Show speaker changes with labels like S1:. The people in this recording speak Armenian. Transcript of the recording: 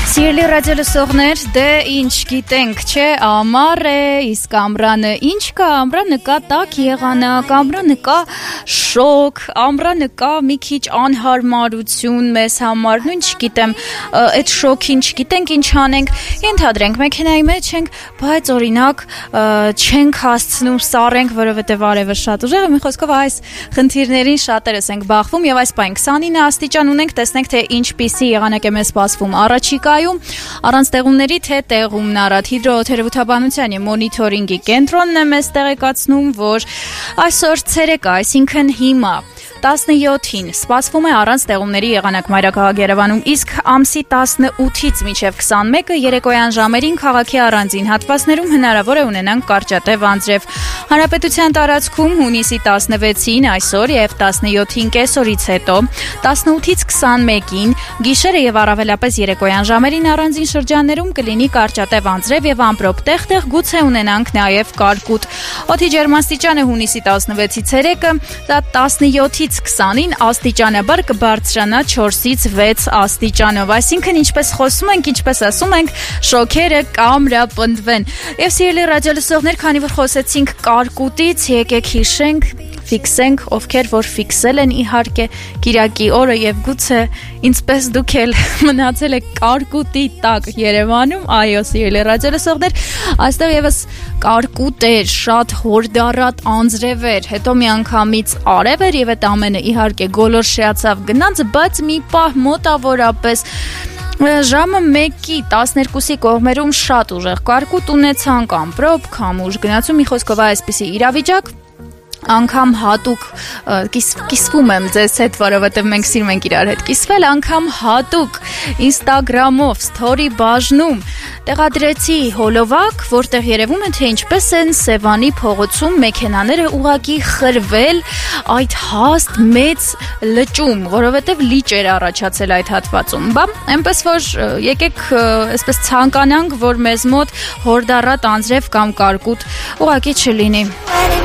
S1: Սիրելի ռադիոլսողներ, դե ինչ գիտենք, չէ, ամառ է, իսկ ամռանը ինչ կա, ամռանը կա տաք եղանակ, ամռանը կա շոկ, ամռանը կա մի քիչ անհարմարություն մեզ համար, նույն չգիտեմ, այդ շոկին չգիտենք ինչ անենք, ենթադրենք մեքենայի մեջ ենք, բայց օրինակ չենք հասցնում սառենք, որովհետև արևը շատ ուժեղ է, մի խոսքով այս խնդիրներին շատերս ենք բախվում եւ այս պայն 29 աստիճան ունենք, տեսնենք թե ինչպիսի եղանակ է մեզ սպասվում առաջիկայում, առանց տեղումների թե տեղումն առատ հիդրոթերապևտաբանության եւ մոնիթորինգի կենտրոնն է մեզ տեղեկացնում, որ այսօր ցերեկը, այսինքն հիմա 17-ին սպասվում է առանց տեղումների եղանակ մայրաքաղաք Երևանում, իսկ ամսի 18-ից մինչև 21-ը երեկոյան ժամերին քաղաքի առանձին հատվածներում հնարավոր է ունենանք կարճատև անձրև։ Հանրապետության տարածքում հունիսի 16-ին այսօր եւ 17-ին կեսօրից հետո 18-ից 21-ին գիշերը եւ առավելապես երեկոյան ժամերին առանձին շրջաններում կլինի կարճատև անձրև եւ ամպրոպ տեղ-տեղ գուցե ունենանք նաեւ կարկուտ։ Օդի ջերմաստիճանը հունիսի 16-ից ցերեկը 17-ից 20-ին աստիճանաբար կբարձրանա 4-ից 6 աստիճանով, այսինքն ինչպես խոսում ենք, ինչպես ասում ենք, շոքերը կամրապնդվեն։ Եվ սիրելի ռադիոլսողներ, քանի որ խոսեցինք կարկուտից, եկեք հիշենք, ֆիքսենք, ովքեր որ ֆիքսել են իհարկե կիրակի օրը եւ գուցե ինչպես դուք էլ մնացել եք կարկուտի տակ Երևանում, այո սիրելի ռադիոլսողներ, այստեղ եւս կարկուտ էր, շատ հորդառատ անձրև էր, հետո մի անգամից արև էր եւ այդ ամենը իհարկե գոլորշիացավ գնաց, բայց մի պահ մոտավորապես ժամը 1-ի 12-ի կողմերում շատ ուժեղ կարկուտ ունեցանք, ամպրոպ, քամուշ գնացում, մի խոսքով այսպիսի իրավիճակ անգամ հատուկ կիսվում եմ ձեզ հետ, որովհետև մենք սիրում ենք իրար հետ կիսվել, անգամ հատուկ Instagram-ով story բաժնում տեղադրեցի հոլովակ, որտեղ երևում է թե ինչպես են Սևանի փողոցում մեքենաները ուղակի խրվել այդ հաստ մեծ լճում, որովհետև լիճ էր առաջացել այդ հատվածում։ Բա այնպես որ եկեք այսպես ցանկանանք, որ մեզ մոտ հորդառատ անձրև կամ կարկուտ ուղակի չլինի։